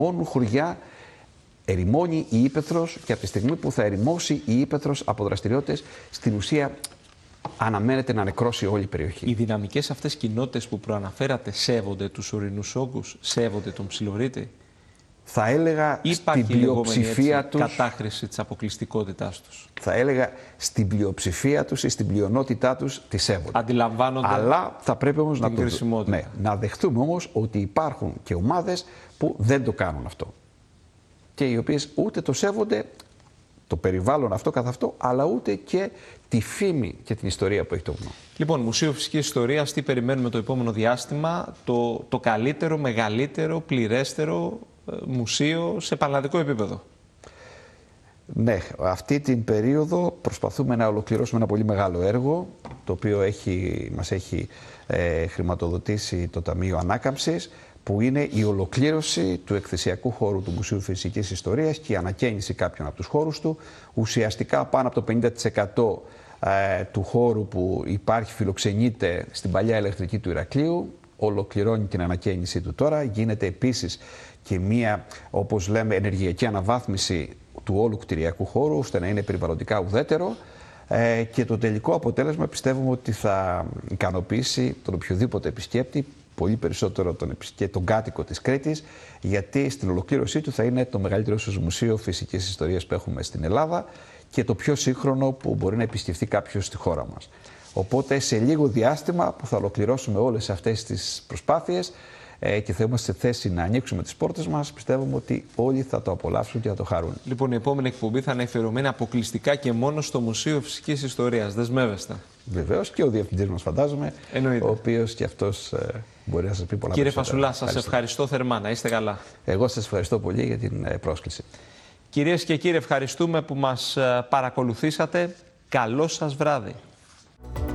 μόνο χωριά ερημώνει η ύπαιθρος και από τη στιγμή που θα ερημώσει η ύπαιθρος από δραστηριότητες, στην ουσία αναμένεται να νεκρώσει όλη η περιοχή. Οι δυναμικές αυτές κοινότητες που προαναφέρατε σέβονται τους ορεινούς όγκους, σέβονται τον ψιλορίτη? Θα έλεγα Υπάρχει στην πλειοψηφία τους κατάχρηση της αποκλειστικότητάς τους? Θα έλεγα στην πλειοψηφία τους ή στην πλειονότητά τους τη σέβονται. Αντιλαμβάνονται. Αλλά θα πρέπει όμως να δεχτούμε όμως ότι υπάρχουν και ομάδες που δεν το κάνουν αυτό. Και οι οποίες ούτε το σέβονται το περιβάλλον αυτό καθ' αυτό, αλλά ούτε και τη φήμη και την ιστορία που έχει το βουνό. Λοιπόν, Μουσείο Φυσικής Ιστορίας, τι περιμένουμε το επόμενο διάστημα? Το καλύτερο, μεγαλύτερο, πληρέστερο μουσείο σε πανελλαδικό επίπεδο. Ναι, αυτή την περίοδο προσπαθούμε να ολοκληρώσουμε ένα πολύ μεγάλο έργο, το οποίο μας έχει χρηματοδοτήσει το Ταμείο Ανάκαμψης, που είναι η ολοκλήρωση του εκθεσιακού χώρου του Μουσείου Φυσικής Ιστορίας και η ανακαίνιση κάποιων από τους χώρους του. Ουσιαστικά πάνω από το 50% του χώρου που υπάρχει φιλοξενείται στην παλιά ηλεκτρική του Ηρακλείου, ολοκληρώνει την ανακαίνιση του τώρα. Γίνεται επίσης και μία, όπως λέμε, ενεργειακή αναβάθμιση του όλου κτηριακού χώρου, ώστε να είναι περιβαλλοντικά ουδέτερο. Και το τελικό αποτέλεσμα πιστεύουμε ότι θα ικανοποιήσει τον οποιοδήποτε επισκέπτη, πολύ περισσότερο τον κάτοικο της Κρήτης, γιατί στην ολοκλήρωσή του θα είναι το μεγαλύτερο μουσείο φυσικής ιστορίας που έχουμε στην Ελλάδα και το πιο σύγχρονο που μπορεί να επισκεφτεί κάποιος στη χώρα μας. Οπότε σε λίγο διάστημα που θα ολοκληρώσουμε όλες αυτές τις προσπάθειες και θα είμαστε σε θέση να ανοίξουμε τις πόρτες μας, πιστεύουμε ότι όλοι θα το απολαύσουν και θα το χαρούν. Λοιπόν, η επόμενη εκπομπή θα είναι αφιερωμένη αποκλειστικά και μόνο στο Μουσείο Φυσικής Ιστορίας. Δεσμεύεστε? Βεβαίως, και ο διευθυντής μας, φαντάζομαι, ο οποίος και αυτός μπορεί να σας πει πολλά. Κύριε Φασουλά, σας ευχαριστώ θερμά. Να είστε καλά. Εγώ σας ευχαριστώ πολύ για την πρόσκληση. Κυρίες και κύριοι, ευχαριστούμε που μας παρακολουθήσατε. Καλό σας βράδυ.